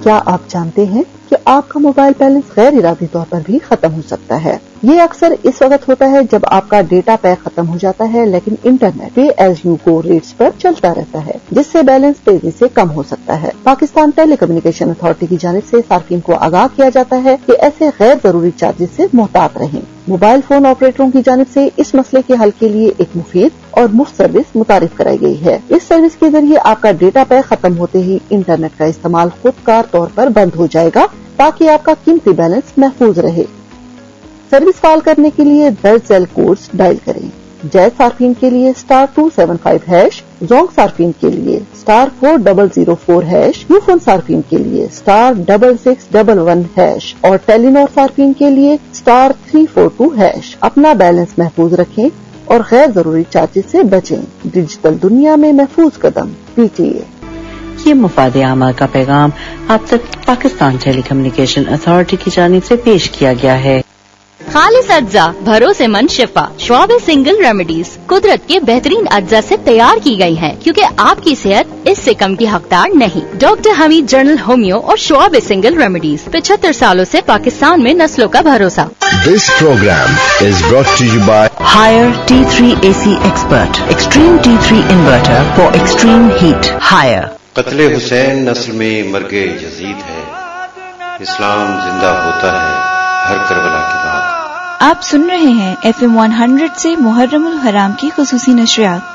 کیا آپ جانتے ہیں کہ آپ کا موبائل بیلنس غیر ارادی طور پر بھی ختم ہو سکتا ہے؟ یہ اکثر اس وقت ہوتا ہے جب آپ کا ڈیٹا پیک ختم ہو جاتا ہے، لیکن internet pay as you go rates پر چلتا رہتا ہے، جس سے بیلنس تیزی سے کم ہو سکتا ہے۔ پاکستان ٹیلی کمیونیکیشن اتھارٹی کی جانب سے صارفین کو آگاہ کیا جاتا ہے کہ ایسے غیر ضروری چارجز سے محتاط رہیں۔ موبائل فون آپریٹروں کی جانب سے اس مسئلے کے حل کے لیے ایک مفید اور مفت سروس متعارف کرائی گئی ہے۔ اس سروس کے ذریعے آپ کا ڈیٹا پیک ختم ہوتے ہی انٹرنیٹ کا استعمال خود کار طور پر بند ہو جائے گا تاکہ آپ کا قیمتی بیلنس محفوظ رہے۔ سروس فعال کرنے کے لیے درج ذیل کوڈز ڈائل کریں۔ جیز صارفین کے لیے *275#، زونگ صارفین کے لیے *4004#، یو فون صارفین کے لیے *6611# اور ٹیلی نار صارفین کے لیے *342#۔ اپنا بیلنس محفوظ رکھیں اور غیر ضروری چارجز سے بچیں۔ ڈیجیٹل دنیا میں محفوظ قدم PTA۔ یہ مفاد عامہ کا پیغام آپ تک پاکستان ٹیلی کمیونیکیشن اتھارٹی کی جانب سے پیش کیا گیا ہے۔ خالص اجزا، بھروسے مند شفا، شعب سنگل ریمیڈیز قدرت کے بہترین اجزا سے تیار کی گئی ہیں، کیونکہ آپ کی صحت اس سے کم کی حقدار نہیں۔ ڈاکٹر حمید جنرل ہومیو اور شعب سنگل ریمیڈیز 75 سالوں سے پاکستان میں نسلوں کا بھروسہ۔ This program is brought to you by Higher T3 AC Expert, Extreme T3 Inverter for Extreme Heat. Higher. قتل حسین نسل میں مرگ یزید ہے، اسلام زندہ ہوتا ہے ہر کربلا کے بعد۔ آپ سن رہے ہیں FM 100 سے محرم الحرام کی خصوصی نشریات۔